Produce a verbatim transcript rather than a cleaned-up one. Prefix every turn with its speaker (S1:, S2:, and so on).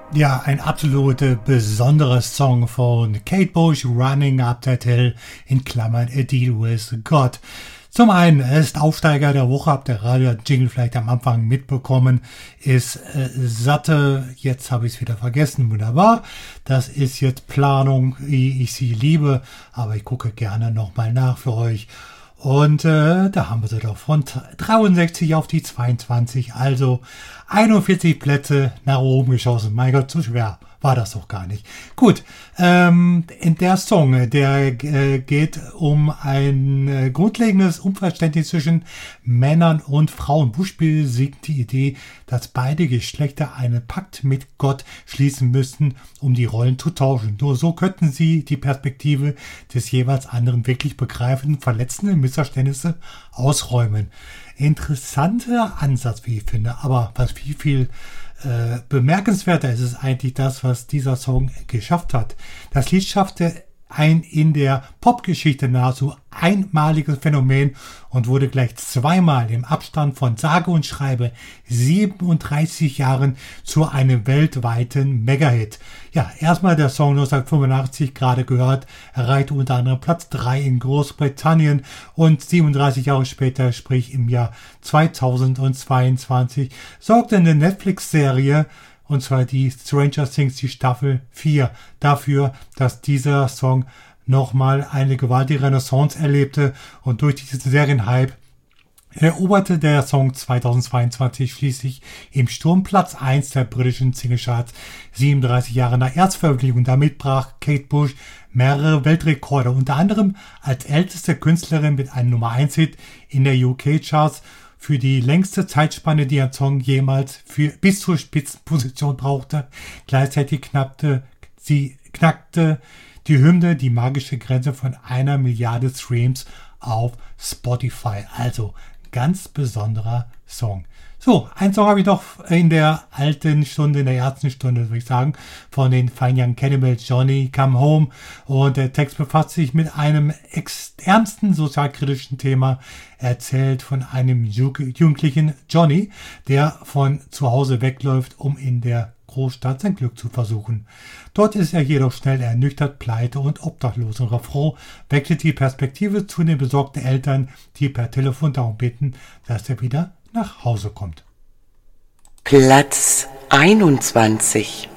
S1: Ja, ein absolut besonderer Song von Kate Bush, Running Up That Hill, in Klammern A Deal with God. Zum einen ist Aufsteiger der Woche, habt ihr Radio Jingle vielleicht am Anfang mitbekommen, ist äh, satte, jetzt habe ich es wieder vergessen, wunderbar. Das ist jetzt Planung, wie ich sie liebe, aber ich gucke gerne nochmal nach für euch. Und äh, da haben wir sie doch von dreiundsechzig auf die zweiundzwanzig, also einundvierzig Plätze nach oben geschossen. Mein Gott, so schwer war das doch gar nicht. Gut, ähm, in der Song, der äh, geht um ein äh, grundlegendes Unverständnis zwischen Männern und Frauen. Bush besiegt die Idee, dass beide Geschlechter einen Pakt mit Gott schließen müssten, um die Rollen zu tauschen. Nur so könnten sie die Perspektive des jeweils anderen wirklich begreifen, verletzende Missverständnisse ausräumen. Interessanter Ansatz, wie ich finde, aber was viel, viel äh, bemerkenswerter ist es eigentlich das, was dieser Song geschafft hat. Das Lied schaffte ein in der Popgeschichte nahezu einmaliges Phänomen und wurde gleich zweimal im Abstand von sage und schreibe siebenunddreißig Jahren zu einem weltweiten Megahit. Ja, erstmal der Song neunzehnhundertfünfundachtzig, gerade gehört, erreichte unter anderem Platz drei in Großbritannien und siebenunddreißig Jahre später, sprich im Jahr zweitausendzweiundzwanzig, sorgte eine Netflix-Serie, und zwar die Stranger Things, die Staffel vier, dafür, dass dieser Song nochmal eine gewaltige Renaissance erlebte, und durch diesen Serienhype eroberte der Song zweitausendzweiundzwanzig schließlich im Sturm Platz eins der britischen Singlecharts, siebenunddreißig Jahre nach Erstveröffentlichung. Damit brach Kate Bush mehrere Weltrekorde, unter anderem als älteste Künstlerin mit einem Nummer eins Hit in der U K-Charts, für die längste Zeitspanne, die ein Song jemals für bis zur Spitzenposition brauchte. Gleichzeitig knappte, sie knackte die Hymne die magische Grenze von einer Milliarde Streams auf Spotify. Also ganz besonderer Song. So, ein Song habe ich noch in der alten Stunde, in der ersten Stunde, würde ich sagen, von den Fine Young Cannibals, Johnny Come Home. Und der Text befasst sich mit einem ernsten sozialkritischen Thema, erzählt von einem jugendlichen Johnny, der von zu Hause wegläuft, um in der Großstadt sein Glück zu versuchen. Dort ist er jedoch schnell ernüchtert, pleite und obdachlos. Und Refrain wechselt die Perspektive zu den besorgten Eltern, die per Telefon darum bitten, dass er wieder nach Hause kommt.
S2: Platz einundzwanzig.